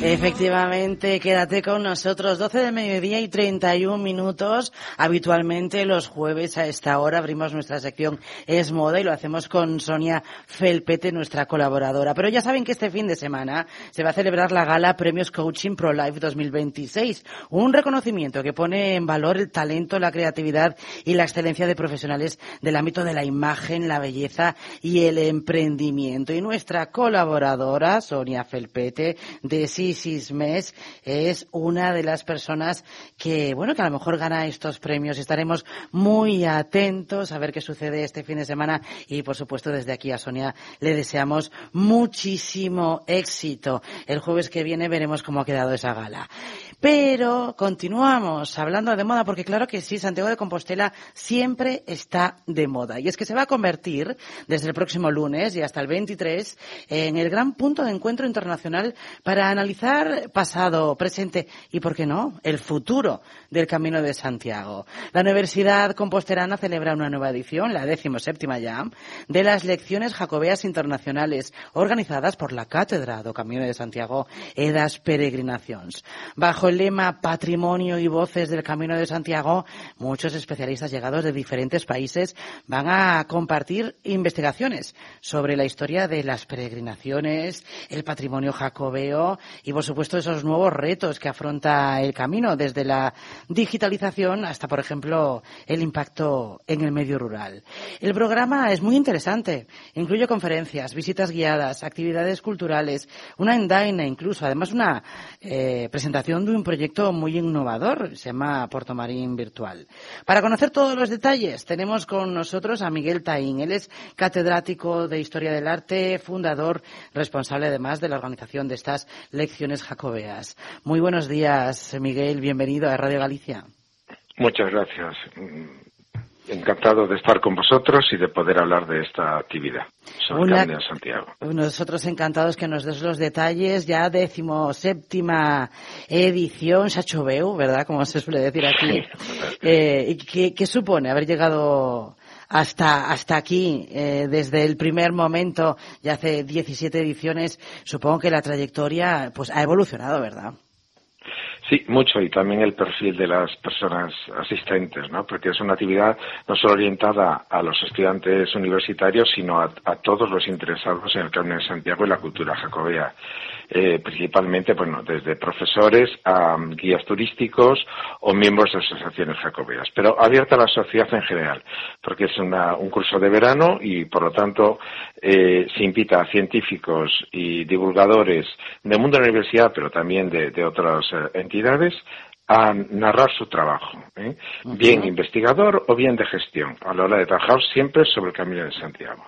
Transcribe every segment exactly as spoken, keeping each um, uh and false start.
Efectivamente, quédate con nosotros. doce de mediodía y treinta y un minutos. Habitualmente los jueves a esta hora abrimos nuestra sección Es Moda y lo hacemos con Sonia Felpete, nuestra colaboradora. Pero ya saben que este fin de semana se va a celebrar la gala Premios Coaching Pro Life dos mil veintiséis. Un reconocimiento que pone en valor el talento, la creatividad y la excelencia de profesionales del ámbito de la imagen, la belleza y el emprendimiento. Y nuestra colaboradora, Sonia Felpete, de Sisismes, es una de las personas que, bueno, que a lo mejor gana estos premios. Estaremos muy atentos a ver qué sucede este fin de semana y, por supuesto, desde aquí a Sonia le deseamos muchísimo éxito. El jueves que viene veremos cómo ha quedado esa gala. Pero continuamos hablando de moda porque, claro que sí, Santiago de Compostela siempre está de moda. Y es que se va a convertir desde el próximo lunes y hasta el veintitrés en el gran punto de encuentro internacional para analizar pasado, presente y, ¿por qué no?, el futuro del Camino de Santiago. La Universidad Composterana celebra una nueva edición, la decimoséptima ya, de las Lecciones Jacobeas Internacionales, organizadas por la Cátedra do Camino de Santiago e das Peregrinacións. Bajo el lema Patrimonio y Voces del Camino de Santiago, muchos especialistas llegados de diferentes países van a compartir investigaciones sobre la historia de las peregrinaciones, el patrimonio jacobeo y, por supuesto, esos nuevos retos que afronta el camino, desde la digitalización hasta, por ejemplo, el impacto en el medio rural. El programa es muy interesante. Incluye conferencias, visitas guiadas, actividades culturales, una endaina incluso, además una eh, presentación de un proyecto muy innovador, se llama Portomarín Virtual. Para conocer todos los detalles, tenemos con nosotros a Miguel Taín. Él es catedrático de Historia del Arte, fundador, responsable además de la organización de estas lecciones jacobeas. Muy buenos días, Miguel, bienvenido a Radio Galicia. Muchas gracias. Encantado de estar con vosotros y de poder hablar de esta actividad sobre Una... el Camino de Santiago. Nosotros encantados que nos des los detalles. Ya decimoséptima edición, xa choveu, ¿verdad?, como se suele decir aquí. Sí, eh, ¿qué, ¿Qué supone haber llegado hasta hasta aquí eh, desde el primer momento, ya hace diecisiete ediciones? Supongo que la trayectoria pues ha evolucionado, ¿verdad? Sí, mucho, y también el perfil de las personas asistentes, ¿no? Porque es una actividad no solo orientada a los estudiantes universitarios, sino a, a todos los interesados en el Camino de Santiago y la cultura jacobea. Eh, principalmente, bueno, desde profesores a um, guías turísticos o miembros de asociaciones jacobeas, pero abierta a la sociedad en general, porque es una, un curso de verano y, por lo tanto, eh, se invita a científicos y divulgadores del mundo de la universidad, pero también de, de otras eh, entidades, a narrar su trabajo, ¿eh? Uh-huh. Bien investigador o bien de gestión, a la hora de trabajar siempre sobre el Camino de Santiago.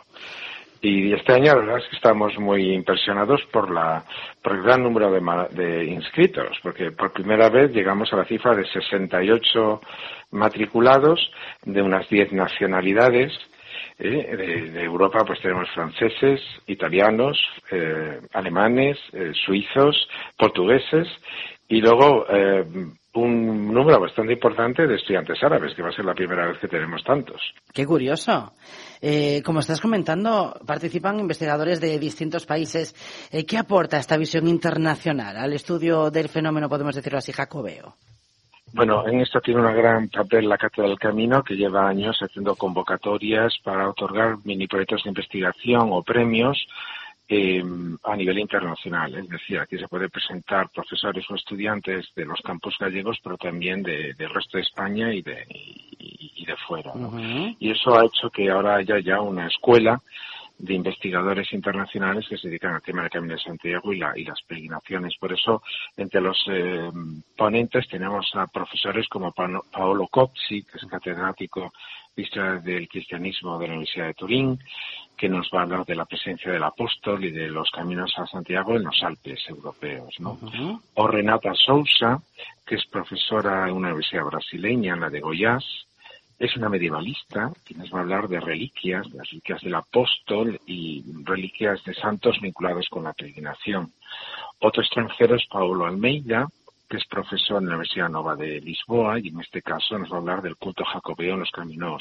Y este año la verdad es que estamos muy impresionados por la por el gran número de, de inscritos, porque por primera vez llegamos a la cifra de sesenta y ocho matriculados de unas diez nacionalidades. Eh, de, de Europa pues tenemos franceses, italianos, eh, alemanes, eh, suizos, portugueses y luego eh, un número bastante importante de estudiantes árabes, que va a ser la primera vez que tenemos tantos. ¡Qué curioso! Eh, como estás comentando, participan investigadores de distintos países. Eh, ¿Qué aporta esta visión internacional al estudio del fenómeno, podemos decirlo así, jacobeo? Bueno, en esto tiene un gran papel la Cátedra del Camino, que lleva años haciendo convocatorias para otorgar mini proyectos de investigación o premios eh, a nivel internacional. Es decir, aquí se puede presentar profesores o estudiantes de los campus gallegos, pero también de, del resto de España y de, y, y de fuera, ¿no? Uh-huh. Y eso ha hecho que ahora haya ya una escuela de investigadores internacionales que se dedican al tema del Camino de Santiago y, la, y las peregrinaciones. Por eso, entre los eh, ponentes tenemos a profesores como pa- Paolo Cozzi, que es catedrático de Historia del Cristianismo de la Universidad de Turín, que nos va a hablar de la presencia del apóstol y de los caminos a Santiago en los Alpes europeos, ¿no? Uh-huh. O Renata Sousa, que es profesora en una universidad brasileña, en la de Goiás. Es una medievalista que nos va a hablar de reliquias, de las reliquias del apóstol y reliquias de santos vinculados con la peregrinación. Otro extranjero es Paulo Almeida, que es profesor en la Universidad Nova de Lisboa y en este caso nos va a hablar del culto jacobeo en los caminos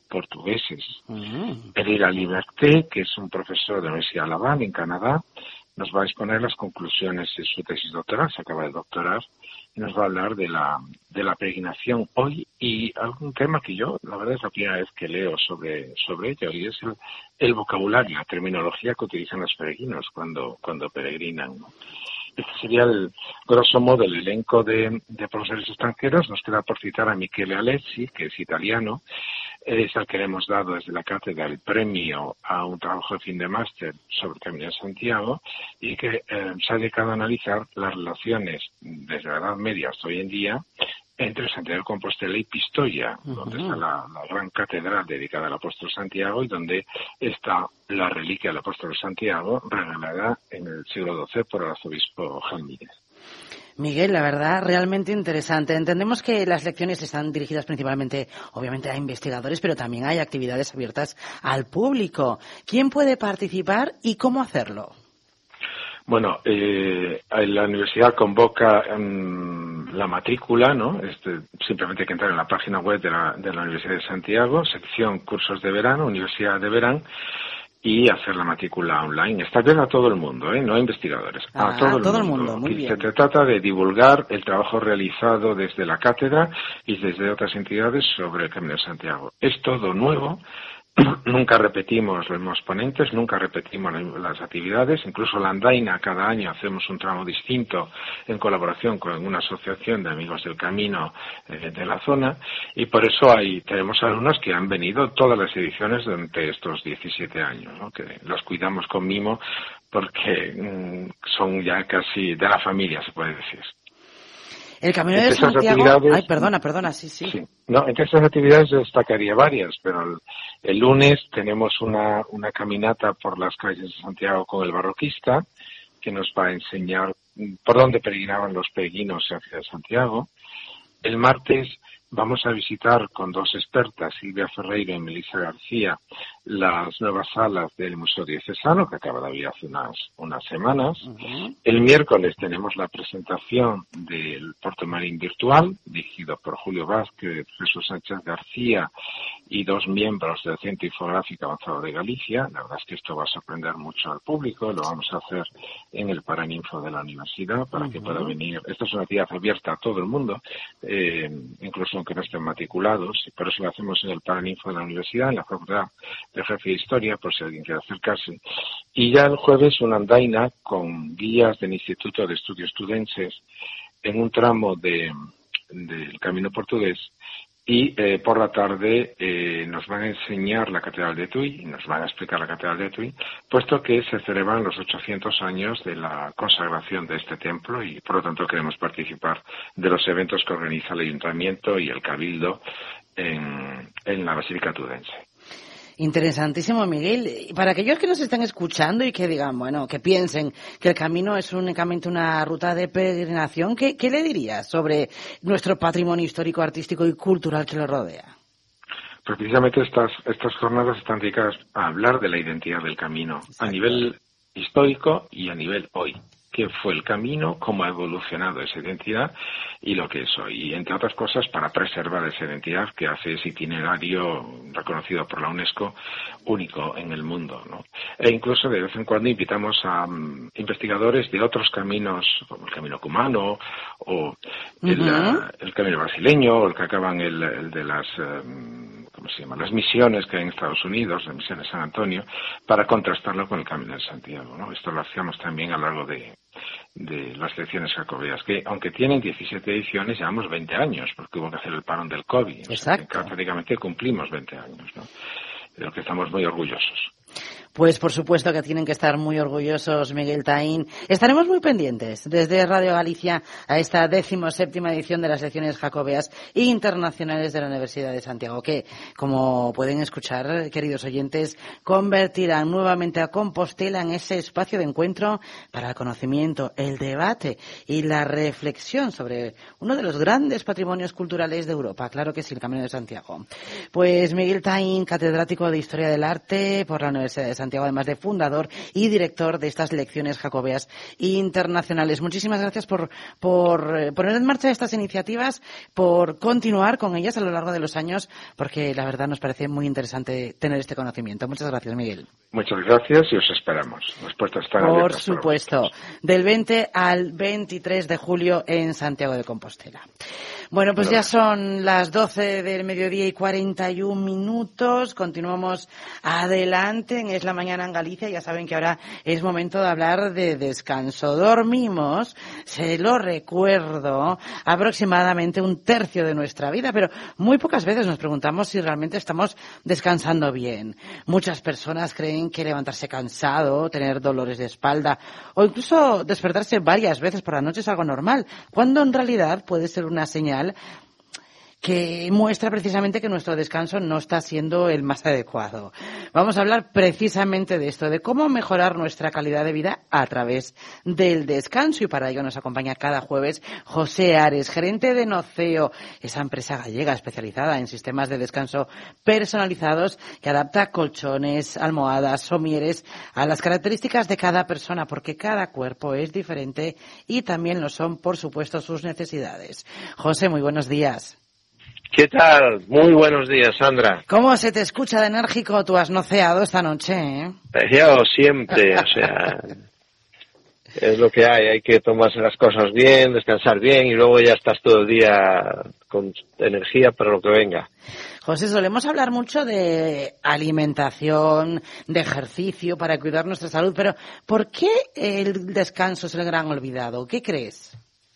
portugueses. Uh-huh. Pereira Liberté, que es un profesor de la Universidad Laval en Canadá, nos va a exponer las conclusiones de su tesis doctoral, se acaba de doctorar, y nos va a hablar de la de la peregrinación hoy y algún tema que yo, la verdad, es la primera vez que leo sobre sobre ello, y es el, el vocabulario, la terminología que utilizan los peregrinos cuando cuando peregrinan, ¿no? Este sería el grosso modo el elenco de, de profesores extranjeros. Nos queda por citar a Michele Alessi, que es italiano, es al que le hemos dado desde la cátedra el premio a un trabajo de fin de máster sobre el Camino de Santiago, y que eh, se ha dedicado a analizar las relaciones desde la Edad Media hasta hoy en día entre Santiago de Compostela y Pistoia, uh-huh. donde está la, la gran catedral dedicada al apóstol Santiago y donde está la reliquia del apóstol Santiago regalada en el siglo doce por el arzobispo Jalmírez. Miguel, la verdad, realmente interesante. Entendemos que las lecciones están dirigidas principalmente, obviamente, a investigadores, pero también hay actividades abiertas al público. ¿Quién puede participar y cómo hacerlo? Bueno, eh, la universidad convoca um, la matrícula, ¿no? Este, simplemente hay que entrar en la página web de la, de la Universidad de Santiago, sección cursos de verano, Universidad de Verano, y hacer la matrícula online. Está abierta a todo el mundo, ¿eh? No a investigadores, ah, a todo, el, todo mundo. el mundo. Muy bien. Se trata de divulgar el trabajo realizado desde la cátedra y desde otras entidades sobre el Camino de Santiago. Es todo nuevo. Nunca repetimos los mismos ponentes, nunca repetimos las actividades, incluso la andaina cada año hacemos un tramo distinto en colaboración con una asociación de amigos del camino eh, de la zona, y por eso hay tenemos alumnos que han venido todas las ediciones durante estos diecisiete años, ¿no? Que los cuidamos con mimo porque mmm, son ya casi de la familia, se puede decir. El Camino de Santiago... Ay, perdona, perdona, sí, sí. sí. No, entre estas actividades destacaría varias, pero el, el lunes tenemos una, una caminata por las calles de Santiago con el barroquista, que nos va a enseñar por dónde peregrinaban los peregrinos hacia Santiago. El martes vamos a visitar con dos expertas, Silvia Ferreiro y Melissa García, las nuevas salas del Museo Diocesano, que acaba de abrir hace unas, unas semanas. Uh-huh. El miércoles tenemos la presentación del Porto Marín Virtual, dirigido por Julio Vázquez, Jesús Sánchez García y dos miembros del Centro Infográfico Avanzado de Galicia. La verdad es que esto va a sorprender mucho al público. Lo vamos a hacer en el Paraninfo de la universidad para uh-huh. que pueda venir. Esta es una actividad abierta a todo el mundo, eh, incluso aunque no estén matriculados, y por eso lo hacemos en el Paraninfo de la universidad, en la Facultad de Geografía e Historia, por si alguien quiere acercarse. Y ya el jueves una andaina con guías del Instituto de Estudios Tudenses en un tramo de del Camino Portugués, y eh, por la tarde eh, nos van a enseñar la Catedral de Tui, y nos van a explicar la Catedral de Tui, puesto que se celebran los ochocientos años de la consagración de este templo, y por lo tanto queremos participar de los eventos que organiza el Ayuntamiento y el Cabildo en, en la Basílica Tudense. Interesantísimo, Miguel. Para aquellos que nos estén escuchando y que digan, bueno, que piensen que el camino es únicamente una ruta de peregrinación, ¿qué, qué le dirías sobre nuestro patrimonio histórico, artístico y cultural que lo rodea? Pues precisamente estas, estas jornadas están dedicadas a hablar de la identidad del camino, exacto, a nivel histórico y a nivel hoy. ¿Qué fue el camino? ¿Cómo ha evolucionado esa identidad? Y lo que es hoy. Y entre otras cosas, para preservar esa identidad que hace ese itinerario reconocido por la UNESCO único en el mundo, ¿no? E incluso de vez en cuando invitamos a um, investigadores de otros caminos, como el camino cumano o el, uh-huh. uh, el camino brasileño, o el que acaban el, el de las... Um, ¿cómo se llama? Las misiones que hay en Estados Unidos, las misiones de San Antonio, para contrastarlo con el Camino de Santiago, ¿no? Esto lo hacíamos también a lo largo de, de las lecciones jacobeas, que aunque tienen diecisiete ediciones, llevamos veinte años, porque hubo que hacer el parón del COVID. Exacto. O sea, que prácticamente cumplimos veinte años, ¿no? De lo que estamos muy orgullosos. Pues por supuesto que tienen que estar muy orgullosos, Miguel Taín. Estaremos muy pendientes desde Radio Galicia a esta decimoséptima edición de las lecciones jacobeas internacionales de la Universidad de Santiago, que, como pueden escuchar, queridos oyentes, convertirán nuevamente a Compostela en ese espacio de encuentro para el conocimiento, el debate y la reflexión sobre uno de los grandes patrimonios culturales de Europa. Claro que sí, el Camino de Santiago. Pues Miguel Taín, catedrático de Historia del Arte por la Universidad de Santiago, Santiago, además de fundador y director de estas lecciones jacobeas internacionales. Muchísimas gracias por, por eh, poner en marcha estas iniciativas, por continuar con ellas a lo largo de los años, porque la verdad nos parece muy interesante tener este conocimiento. Muchas gracias, Miguel. Muchas gracias y os esperamos. Las puertas están abiertas. Por supuesto, del veinte al veintitrés de julio en Santiago de Compostela. Bueno, pues ya son las doce del mediodía y cuarenta y un minutos. Continuamos adelante en Es la Mañana en Galicia. Ya saben que ahora es momento de hablar de descanso. Dormimos, se lo recuerdo, aproximadamente un tercio de nuestra vida, pero muy pocas veces nos preguntamos si realmente estamos descansando bien. Muchas personas creen que levantarse cansado, tener dolores de espalda o incluso despertarse varias veces por la noche es algo normal, cuando en realidad puede ser una señal que muestra precisamente que nuestro descanso no está siendo el más adecuado. Vamos a hablar precisamente de esto, de cómo mejorar nuestra calidad de vida a través del descanso, y para ello nos acompaña cada jueves José Ares, gerente de Noceo, esa empresa gallega especializada en sistemas de descanso personalizados que adapta colchones, almohadas, somieres a las características de cada persona, porque cada cuerpo es diferente y también lo son, por supuesto, sus necesidades. José, muy buenos días. ¿Qué tal? Muy buenos días, Sandra. ¿Cómo se te escucha de enérgico? Tú has noceado esta noche, ¿eh? Yo siempre, o sea, es lo que hay. Hay que tomarse las cosas bien, descansar bien y luego ya estás todo el día con energía para lo que venga. José, solemos hablar mucho de alimentación, de ejercicio para cuidar nuestra salud, pero ¿por qué el descanso es el gran olvidado? ¿Qué crees?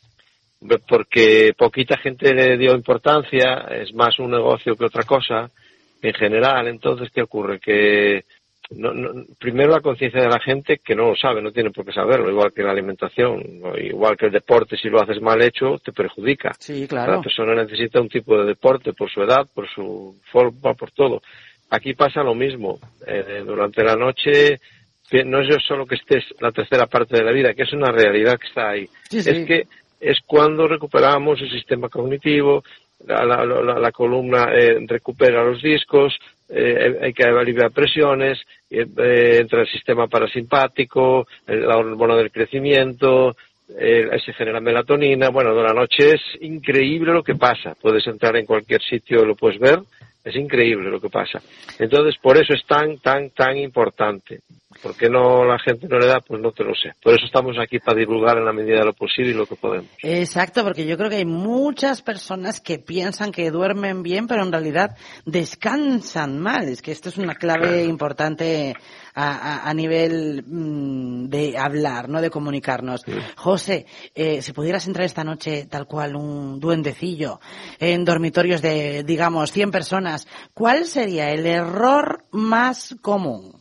Porque poquita gente le dio importancia, es más un negocio que otra cosa en general. Entonces, ¿qué ocurre? Que no, no, primero la conciencia de la gente, que no lo sabe, no tiene por qué saberlo, igual que la alimentación, ¿no? Igual que el deporte, si lo haces mal hecho, te perjudica. Sí, claro. La persona necesita un tipo de deporte por su edad, por su forma, por todo. Aquí pasa lo mismo. Eh, durante la noche no es solo que estés la tercera parte de la vida, que es una realidad que está ahí. Sí, sí. Es que es cuando recuperamos el sistema cognitivo, la, la, la, la columna eh, recupera los discos, eh, hay que aliviar presiones, eh, entra el sistema parasimpático, el, la hormona del crecimiento, eh, se genera melatonina. Bueno, de la noche es increíble lo que pasa. Puedes entrar en cualquier sitio y lo puedes ver. Es increíble lo que pasa. Entonces, por eso es tan, tan, tan importante. ¿Por qué no la gente no le da? Pues no te lo sé. Por eso estamos aquí, para divulgar en la medida de lo posible lo que podemos. Exacto, porque yo creo que hay muchas personas que piensan que duermen bien, pero en realidad descansan mal. Es que esto es una clave claro. importante a, a, a nivel mmm, de hablar, ¿no? De comunicarnos. Sí. José, eh, si pudieras entrar esta noche tal cual un duendecillo en dormitorios de, digamos, cien personas, ¿cuál sería el error más común?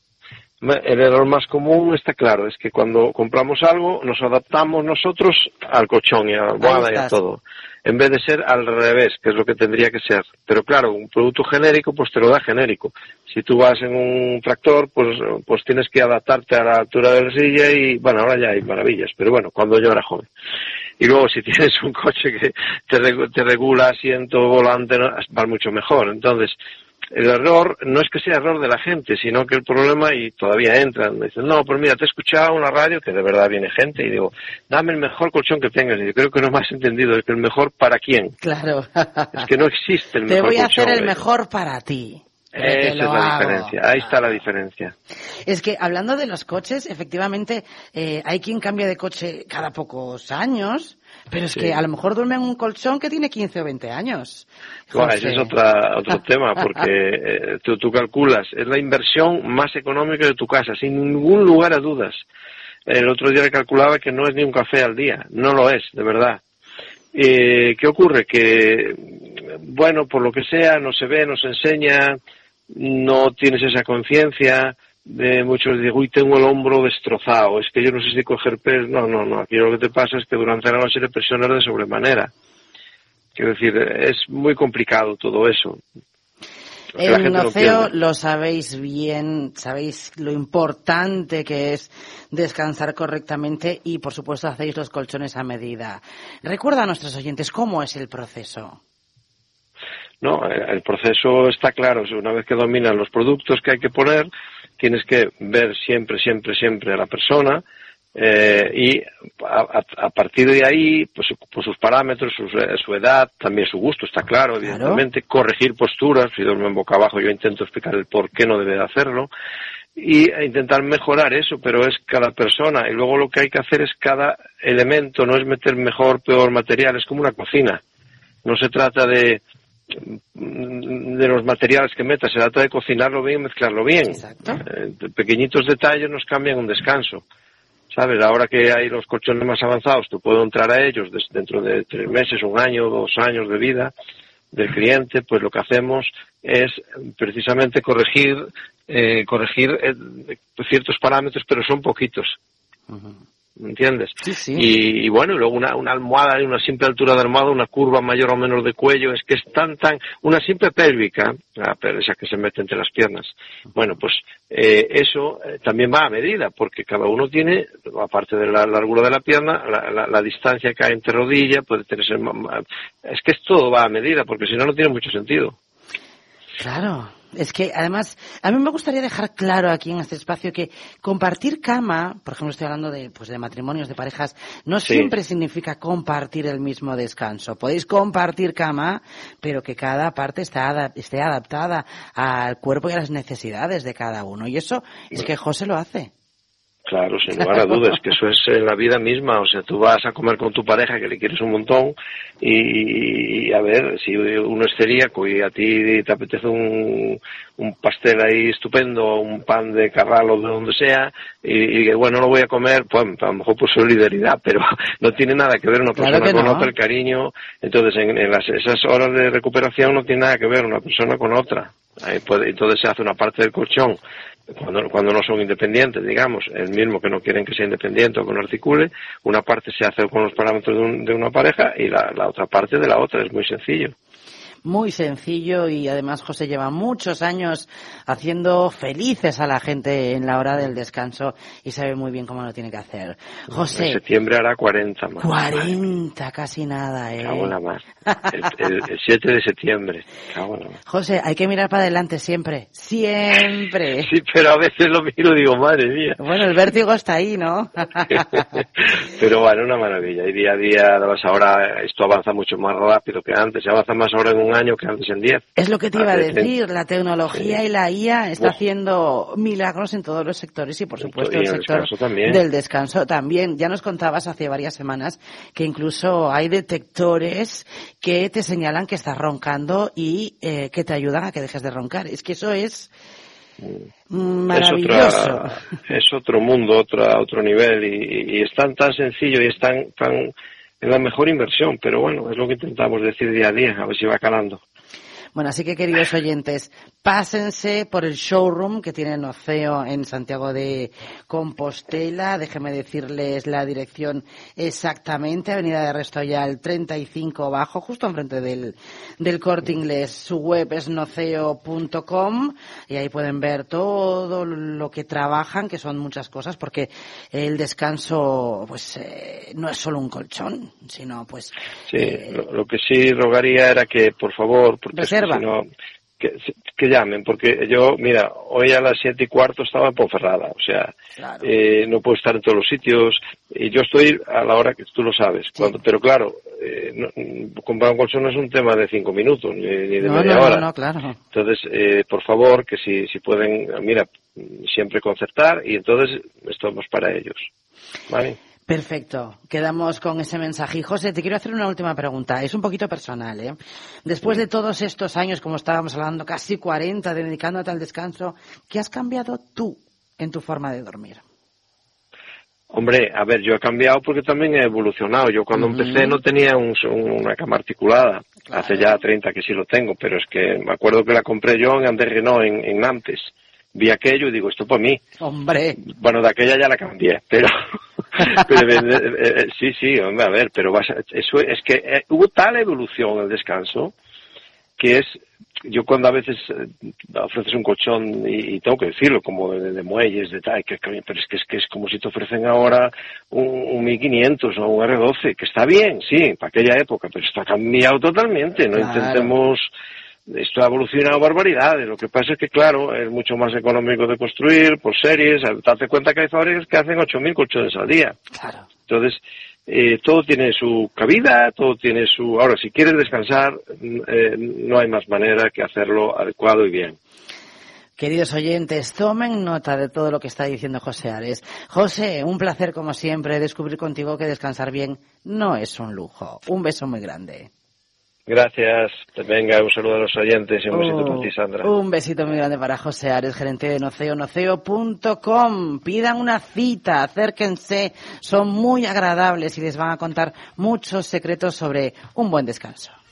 El error más común está claro, es que cuando compramos algo nos adaptamos nosotros al colchón y a la almohada y a todo, en vez de ser al revés, que es lo que tendría que ser. Pero claro, un producto genérico pues te lo da genérico. Si tú vas en un tractor, pues pues tienes que adaptarte a la altura de la silla y, bueno, ahora ya hay maravillas, pero bueno, cuando yo era joven. Y luego si tienes un coche que te, te regula asiento, volante, ¿no? Va mucho mejor. Entonces, el error no es que sea error de la gente, sino que el problema, y todavía entran, me dicen, no, pero mira, te he escuchado en la radio, que de verdad viene gente, y digo, dame el mejor colchón que tengas. Y yo creo que no me has entendido, es que el mejor para quién. Claro. Es que no existe el mejor colchón. Te voy a colchón, hacer el mejor para ti. Esa es la hago. diferencia, ahí está la diferencia. Es que hablando de los coches, efectivamente, eh, hay quien cambia de coche cada pocos años, pero es sí. que a lo mejor duerme en un colchón que tiene quince o veinte años. Bueno, ese es otra, otro tema, porque eh, tú, tú calculas, es la inversión más económica de tu casa, sin ningún lugar a dudas. El otro día le calculaba que no es ni un café al día, no lo es, de verdad. Eh, ¿Qué ocurre? Que, bueno, por lo que sea, no se ve, no se enseña, no tienes esa conciencia. De muchos digo, uy, tengo el hombro destrozado, es que yo no sé si coger peso. No, no, no, aquí lo que te pasa es que durante la noche le presionas de sobremanera. Quiero decir, es muy complicado todo eso. En Noceo lo sabéis bien, sabéis lo importante que es descansar correctamente y, por supuesto, hacéis los colchones a medida. Recuerda a nuestros oyentes cómo es el proceso. No, el proceso está claro. Una vez que dominan los productos que hay que poner, tienes que ver siempre, siempre, siempre a la persona eh, y a, a, a partir de ahí, pues, pues sus parámetros, su, su edad, también su gusto, está claro, evidentemente, claro. Corregir posturas. Si duermen boca abajo, yo intento explicar el por qué no debe de hacerlo y intentar mejorar eso, pero es cada persona. Y luego lo que hay que hacer es cada elemento, no es meter mejor, peor material, es como una cocina. No se trata de de los materiales que metas, se trata de cocinarlo bien y mezclarlo bien. Exacto. Eh, pequeñitos detalles nos cambian un descanso, ¿sabes? Ahora que hay los colchones más avanzados, tú puedo entrar a ellos dentro de tres meses, un año, dos años de vida del cliente, pues lo que hacemos es precisamente corregir eh, corregir eh, ciertos parámetros, pero son poquitos. Uh-huh. ¿Me entiendes? Sí, sí. Y, y bueno, y luego una, una almohada, una simple altura de almohada, una curva mayor o menor de cuello, es que es tan, tan, una simple pélvica, la esa que se mete entre las piernas. Bueno, pues eh, eso eh, también va a medida, porque cada uno tiene, aparte de la largura de la pierna, la, la, la distancia que hay entre rodilla, puede tener, es que es todo va a medida, porque si no, no tiene mucho sentido. Claro. Es que, además, a mí me gustaría dejar claro aquí en este espacio que compartir cama, por ejemplo, estoy hablando de, pues, de matrimonios, de parejas, no sí. siempre significa compartir el mismo descanso. Podéis compartir cama, pero que cada parte está, esté adaptada al cuerpo y a las necesidades de cada uno. Y eso es que José lo hace. Claro, sin lugar a dudas, que eso es en la vida misma. O sea, tú vas a comer con tu pareja, que le quieres un montón, y, y a ver, si uno es celíaco y a ti te apetece un, un pastel ahí estupendo, un pan de Carral o de donde sea, y, y bueno, no lo voy a comer, pues a lo mejor por solidaridad, pero no tiene nada que ver una persona claro con no. otra, el cariño. Entonces, en, en las, esas horas de recuperación no tiene nada que ver una persona con otra. Ahí puede, entonces se hace una parte del colchón cuando cuando no son independientes, digamos, el mismo que no quieren que sea independiente o que no articule, una parte se hace con los parámetros de, un, de una pareja y la, la otra parte de la otra, es muy sencillo. Muy sencillo y además José lleva muchos años haciendo felices a la gente en la hora del descanso y sabe muy bien cómo lo tiene que hacer. José. En septiembre hará cuarenta más. cuarenta, casi nada, eh. Cago en la mar. El, el, el siete de septiembre. Cago en la mar. José, hay que mirar para adelante siempre. Siempre. Sí, pero a veces lo miro y digo, madre mía. Bueno, el vértigo está ahí, ¿no? Pero bueno, una maravilla. Y día a día, ahora esto avanza mucho más rápido que antes. Se avanza más ahora en un año que antes en diez. Es lo que te iba a decir, la tecnología sí. y la I A está Uf. haciendo milagros en todos los sectores y por supuesto y el, el sector del descanso también. Ya nos contabas hace varias semanas que incluso hay detectores que te señalan que estás roncando y eh, que te ayudan a que dejes de roncar. Es que eso es maravilloso. Es, otra, es otro mundo, otra, otro nivel y, y es tan, tan sencillo y es tan, tan es la mejor inversión, pero bueno, es lo que intentamos decir día a día, a ver si va calando. Bueno, así que queridos oyentes, pásense por el showroom que tiene Noceo en Santiago de Compostela. Déjenme decirles la dirección exactamente. Avenida de Restoyal treinta y cinco Bajo, justo enfrente del, del Corte Inglés. Su web es noceo punto com y ahí pueden ver todo lo que trabajan, que son muchas cosas, porque el descanso pues eh, no es solo un colchón, sino pues... Sí, eh, lo, lo que sí rogaría era que, por favor... porque si no, que, que llamen, porque yo, mira, hoy a las siete y cuarto estaba en Ponferrada, o sea, claro. eh, no puedo estar en todos los sitios, y yo estoy a la hora que tú lo sabes, sí. cuando, pero claro, eh, no, comprar un colchón no es un tema de cinco minutos, ni, ni de no, media no, hora. No, no, claro. Entonces, eh, por favor, que si, si pueden, mira, siempre concertar, y entonces estamos para ellos, ¿vale? Perfecto. Quedamos con ese mensaje. Y José, te quiero hacer una última pregunta. Es un poquito personal, ¿eh? Después de todos estos años, como estábamos hablando, casi cuarenta, dedicándote al descanso, ¿qué has cambiado tú en tu forma de dormir? Hombre, a ver, yo he cambiado porque también he evolucionado. Yo cuando uh-huh. empecé no tenía un, una cama articulada. Claro. Hace ya treinta que sí lo tengo, pero es que me acuerdo que la compré yo en André Renault, en, en Nantes. Vi aquello y digo, esto para mí. Hombre. Bueno, de aquella ya la cambié, pero... pero eh, eh, sí, sí, hombre, a ver, pero vas a, eso es que eh, hubo tal evolución en el descanso que es, yo cuando a veces eh, ofreces un colchón y, y tengo que decirlo, como de, de muelles, de tal, que, pero es que, es que es como si te ofrecen ahora un, un mil quinientos o un erre doce, que está bien, sí, para aquella época, pero está cambiado totalmente, no claro. intentemos... esto ha evolucionado barbaridades. Lo que pasa es que, claro, es mucho más económico de construir por series. Date cuenta que hay fábricas que hacen ocho mil colchones al día. Claro. Entonces, eh, todo tiene su cabida, todo tiene su... Ahora, si quieres descansar, eh, no hay más manera que hacerlo adecuado y bien. Queridos oyentes, tomen nota de todo lo que está diciendo José Ares. José, un placer como siempre descubrir contigo que descansar bien no es un lujo. Un beso muy grande. Gracias. Venga, un saludo a los oyentes y un besito uh, para ti, Sandra. Un besito muy grande para José Ares, gerente de Noceo, noceo punto com. Pidan una cita, acérquense, son muy agradables y les van a contar muchos secretos sobre un buen descanso.